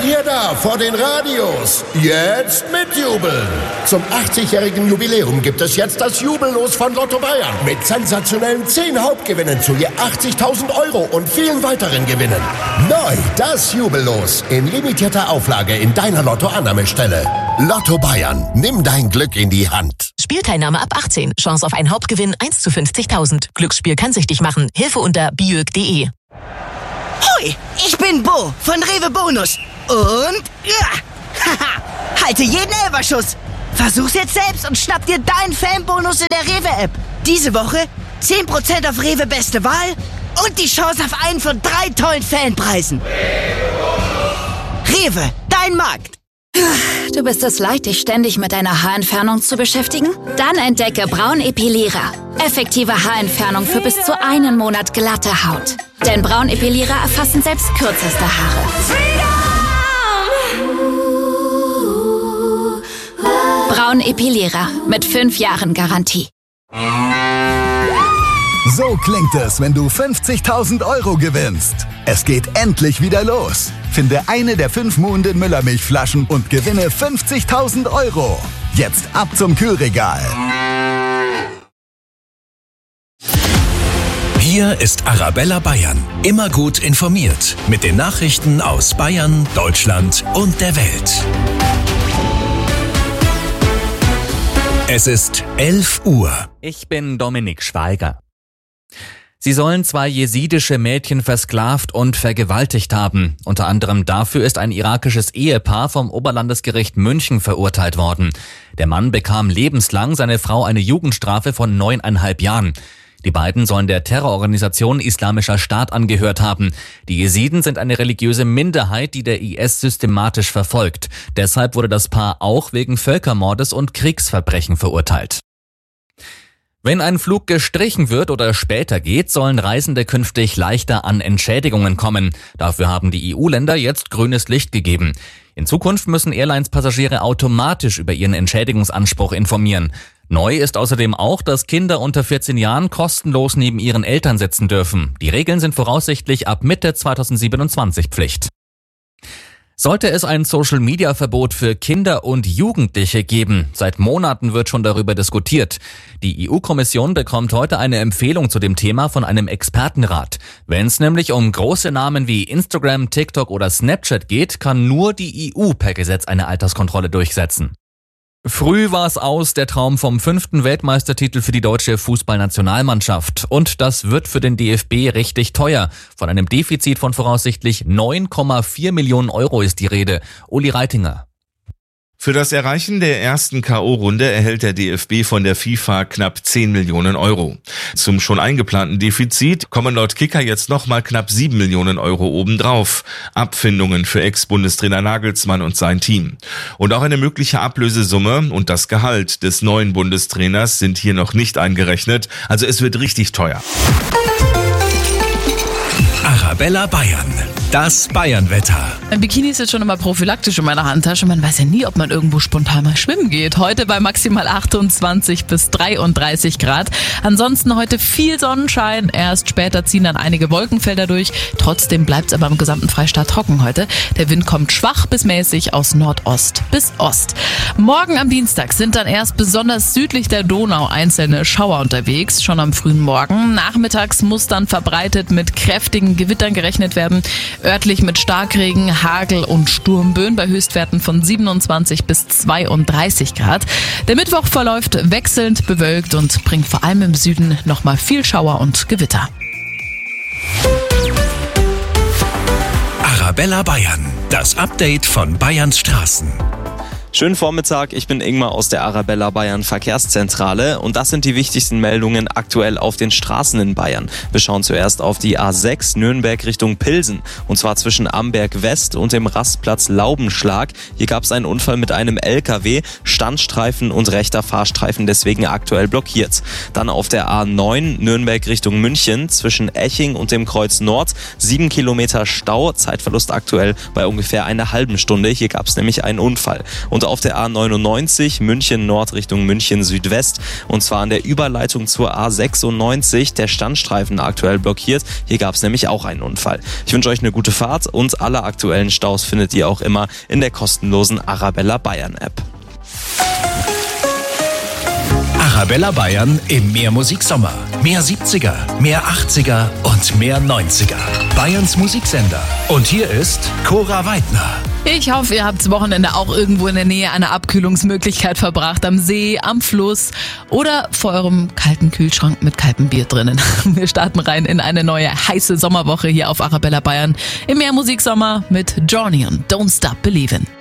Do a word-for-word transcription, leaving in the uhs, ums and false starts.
ihr da vor den Radios? Jetzt mitjubeln! Zum achtzigjährigen Jubiläum gibt es jetzt das Jubellos von Lotto Bayern. Mit sensationellen zehn Hauptgewinnen zu je achtzigtausend Euro und vielen weiteren Gewinnen. Neu das Jubellos in limitierter Auflage in deiner Lotto-Annahmestelle. Lotto Bayern, nimm dein Glück in die Hand. Spielteilnahme ab achtzehn. Chance auf einen Hauptgewinn eins zu fünfzigtausend. Glücksspiel kann süchtig machen. Hilfe unter biög punkt de. Hoi, ich bin Bo von Rewe Bonus. Und ja, haha, halte jeden Elferschuss. Versuch's jetzt selbst und schnapp dir deinen Fanbonus in der Rewe-App. Diese Woche zehn Prozent auf Rewe Beste Wahl und die Chance auf einen von drei tollen Fanpreisen. Rewe, dein Markt. Du bist es leid, dich ständig mit deiner Haarentfernung zu beschäftigen? Dann entdecke Braun Epilierer. Effektive Haarentfernung für bis zu einen Monat glatte Haut. Denn Braun Epilierer erfassen selbst kürzeste Haare. Braun Epilierer mit fünf Jahren Garantie. So klingt es, wenn du fünfzigtausend Euro gewinnst. Es geht endlich wieder los. Finde eine der fünf Muhnden Müllermilchflaschen und gewinne fünfzigtausend Euro. Jetzt ab zum Kühlregal. Hier ist Arabella Bayern. Immer gut informiert. Mit den Nachrichten aus Bayern, Deutschland und der Welt. Es ist elf Uhr. Ich bin Dominik Schweiger. Sie sollen zwei jesidische Mädchen versklavt und vergewaltigt haben. Unter anderem dafür ist ein irakisches Ehepaar vom Oberlandesgericht München verurteilt worden. Der Mann bekam lebenslang, seine Frau eine Jugendstrafe von neuneinhalb Jahren. Die beiden sollen der Terrororganisation Islamischer Staat angehört haben. Die Jesiden sind eine religiöse Minderheit, die der I S systematisch verfolgt. Deshalb wurde das Paar auch wegen Völkermordes und Kriegsverbrechen verurteilt. Wenn ein Flug gestrichen wird oder später geht, sollen Reisende künftig leichter an Entschädigungen kommen. Dafür haben die E U-Länder jetzt grünes Licht gegeben. In Zukunft müssen Airlines-Passagiere automatisch über ihren Entschädigungsanspruch informieren. Neu ist außerdem auch, dass Kinder unter vierzehn Jahren kostenlos neben ihren Eltern sitzen dürfen. Die Regeln sind voraussichtlich ab Mitte zweitausendsiebenundzwanzig Pflicht. Sollte es ein Social-Media-Verbot für Kinder und Jugendliche geben? Seit Monaten wird schon darüber diskutiert. Die E U-Kommission bekommt heute eine Empfehlung zu dem Thema von einem Expertenrat. Wenn es nämlich um große Namen wie Instagram, TikTok oder Snapchat geht, kann nur die E U per Gesetz eine Alterskontrolle durchsetzen. Früh war es aus, der Traum vom fünften Weltmeistertitel für die deutsche Fußballnationalmannschaft. Und das wird für den D F B richtig teuer. Von einem Defizit von voraussichtlich neun Komma vier Millionen Euro ist die Rede. Uli Reitinger. Für das Erreichen der ersten K O-Runde erhält der D F B von der FIFA knapp zehn Millionen Euro. Zum schon eingeplanten Defizit kommen laut Kicker jetzt nochmal knapp sieben Millionen Euro obendrauf. Abfindungen für Ex-Bundestrainer Nagelsmann und sein Team. Und auch eine mögliche Ablösesumme und das Gehalt des neuen Bundestrainers sind hier noch nicht eingerechnet. Also es wird richtig teuer. Arabella Bayern. Das Bayernwetter. Ein Bikini ist jetzt schon immer prophylaktisch in meiner Handtasche. Man weiß ja nie, ob man irgendwo spontan mal schwimmen geht. Heute bei maximal achtundzwanzig bis dreiunddreißig Grad. Ansonsten heute viel Sonnenschein. Erst später ziehen dann einige Wolkenfelder durch. Trotzdem bleibt es aber im gesamten Freistaat trocken heute. Der Wind kommt schwach bis mäßig aus Nordost bis Ost. Morgen am Dienstag sind dann erst besonders südlich der Donau einzelne Schauer unterwegs. Schon am frühen Morgen. Nachmittags muss dann verbreitet mit kräftigen Gewittern gerechnet werden. Örtlich mit Starkregen, Hagel und Sturmböen bei Höchstwerten von siebenundzwanzig bis zweiunddreißig Grad. Der Mittwoch verläuft wechselnd bewölkt und bringt vor allem im Süden nochmal viel Schauer und Gewitter. Arabella Bayern, das Update von Bayerns Straßen. Schönen Vormittag, ich bin Ingmar aus der Arabella Bayern Verkehrszentrale und das sind die wichtigsten Meldungen aktuell auf den Straßen in Bayern. Wir schauen zuerst auf die A sechs Nürnberg Richtung Pilsen und zwar zwischen Amberg West und dem Rastplatz Laubenschlag. Hier gab es einen Unfall mit einem L K W, Standstreifen und rechter Fahrstreifen deswegen aktuell blockiert. Dann auf der A neun Nürnberg Richtung München zwischen Eching und dem Kreuz Nord, sieben Kilometer Stau, Zeitverlust aktuell bei ungefähr einer halben Stunde. Hier gab es nämlich einen Unfall. Und auf der A neunundneunzig München Nord Richtung München Südwest. Und zwar an der Überleitung zur A sechsundneunzig. Der Standstreifen aktuell blockiert. Hier gab es nämlich auch einen Unfall. Ich wünsche euch eine gute Fahrt und alle aktuellen Staus findet ihr auch immer in der kostenlosen Arabella Bayern App. Arabella Bayern im Mehrmusiksommer. Mehr siebziger, mehr achtziger und mehr neunziger. Bayerns Musiksender. Und hier ist Cora Weidner. Ich hoffe, ihr habt das Wochenende auch irgendwo in der Nähe einer Abkühlungsmöglichkeit verbracht. Am See, am Fluss oder vor eurem kalten Kühlschrank mit kaltem Bier drinnen. Wir starten rein in eine neue heiße Sommerwoche hier auf Arabella Bayern im Mehrmusiksommer mit Journey und Don't Stop Believin'.